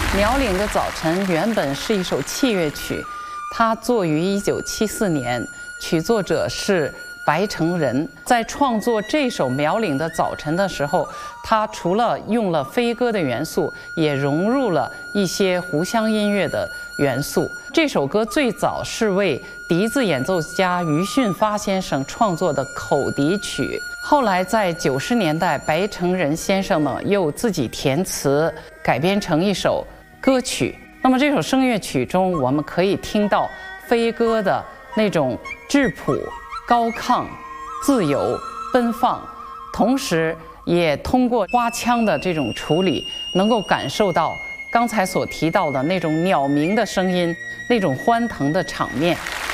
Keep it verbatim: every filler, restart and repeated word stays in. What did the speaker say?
苗岭的早晨原本是一首器乐曲，它作于一九七四年，曲作者是白成仁。在创作这首《苗岭的早晨》的时候，他除了用了飞歌的元素，也融入了一些湖湘音乐的元素。这首歌最早是为笛子演奏家于训发先生创作的口笛曲，后来在九十年代，白成仁先生呢又自己填词改编成一首歌曲。那么这首声乐曲中，我们可以听到飞歌的那种质朴、高亢、自由、奔放，同时也通过花腔的这种处理，能够感受到刚才所提到的那种鸟鸣的声音，那种欢腾的场面。